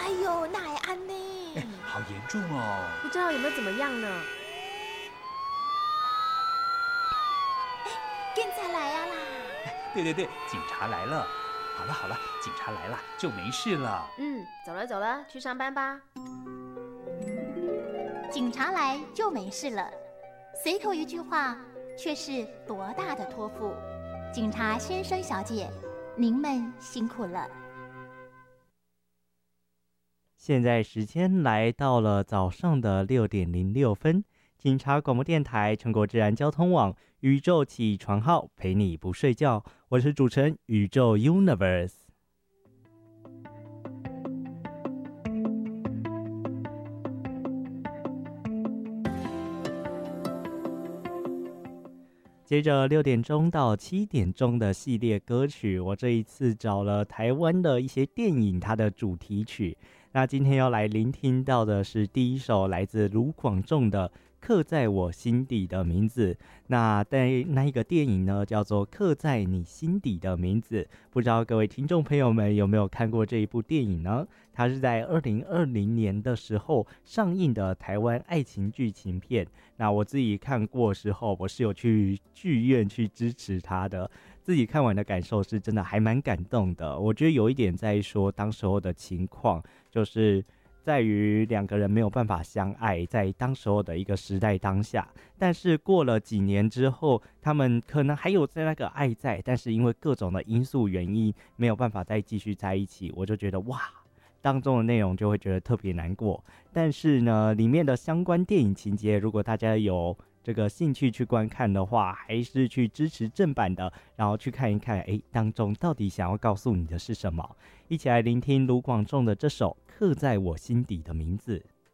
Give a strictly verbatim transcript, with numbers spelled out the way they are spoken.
哎呦，那还安呢？ 哎，好严重哦！ 不知道有没有怎么样呢？ 警察来啊啦！ 对对对，警察来了。好了好了，警察来了就没事了。 嗯，走了走了，去上班吧。 警察来就没事了，随口一句话，却是多大的托付。警察先生小姐，您们辛苦了。 现在时间来到了早上的六点零六分，警察广播电台全国治安交通网宇宙起床号陪你不睡觉，我是主持人宇宙 Universe。接着六点钟到七点钟的系列歌曲，我这一次找了台湾的一些电影它的主题曲。那今天要来聆听到的是第一首来自卢广仲的刻在我心底的名字。那在那一个电影呢叫做刻在你心底的名字，不知道各位听众朋友们有没有看过这一部电影呢？它是在二零二零年的时候上映的台湾爱情剧情片。那我自己看过的时候，我是有去剧院去支持它的，自己看完的感受是真的还蛮感动的。我觉得有一点在说当时候的情况，就是在于两个人没有办法相爱，在当时候的一个时代当下，但是过了几年之后，他们可能还有在那个爱在，但是因为各种的因素原因没有办法再继续在一起。我就觉得哇，当中的内容就会觉得特别难过。但是呢，里面的相关电影情节，如果大家有这个兴趣去观看的话，还是去支持正版的，然后去看一看，诶，当中到底想要告诉你的是什么。一起来聆听卢广仲的这首刻在我心底的名字。